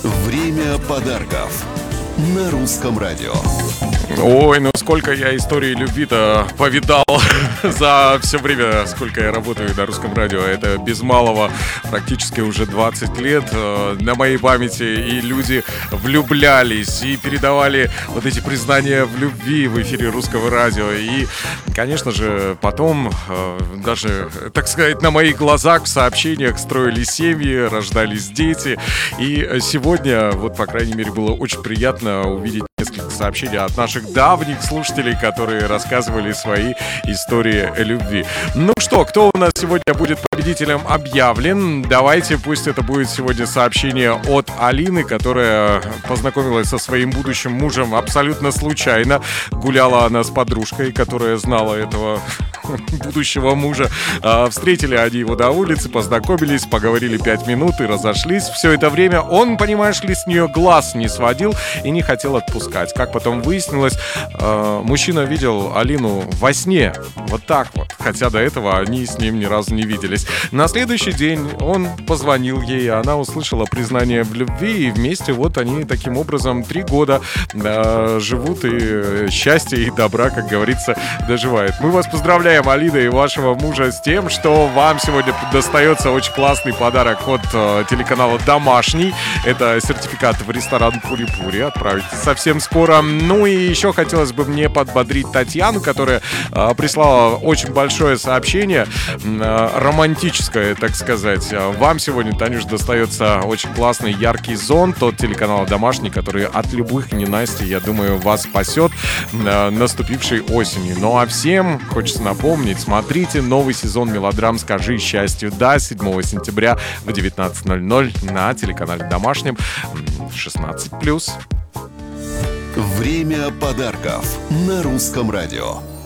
Время подарков на Русском радио. Ой, ну сколько я историй любви-то повидал за все время, сколько я работаю на Русском радио. Это без малого практически уже 20 лет на моей памяти. И люди влюблялись и передавали вот эти признания в любви в эфире Русского радио. И, конечно же, потом даже, так сказать, на моих глазах в сообщениях строились семьи, рождались дети. И сегодня, вот, по крайней мере, было очень приятно увидеть несколько сообщений от наших давних слушателей, которые рассказывали свои истории любви. Ну что, кто у нас сегодня будет победителем объявлен? Давайте, пусть это будет сегодня сообщение от Алины, которая познакомилась со своим будущим мужем абсолютно случайно. Гуляла она с подружкой, которая знала этого будущего мужа. Встретили они его на улице, познакомились, поговорили 5 минут и разошлись. Все это время он, понимаешь ли, с нее глаз не сводил и не хотел отпускать. Как потом выяснилось, мужчина видел Алину во сне. Вот так вот. Хотя до этого они с ним ни разу не виделись. На следующий день он позвонил ей, она услышала признание в любви, и вместе вот они таким образом 3 года живут и счастья и добра, как говорится, доживают. Мы вас поздравляем, Алина, и вашего мужа с тем, что вам сегодня достается очень классный подарок от телеканала «Домашний». Это сертификат в ресторан «Пури-Пури». Отправите совсем скоро. Ну и еще хотелось бы мне подбодрить Татьяну, которая прислала очень большое сообщение, романтическое, так сказать. Вам сегодня, Танюш, достается очень классный яркий зонт от телеканала «Домашний», который от любых ненастий, я думаю, вас спасет наступившей осенью. Ну а всем хочется напомнить, смотрите новый сезон мелодрам «Скажи счастью да» 7 сентября в 19:00 на телеканале «Домашнем». 16+. Время подарков на Русском радио.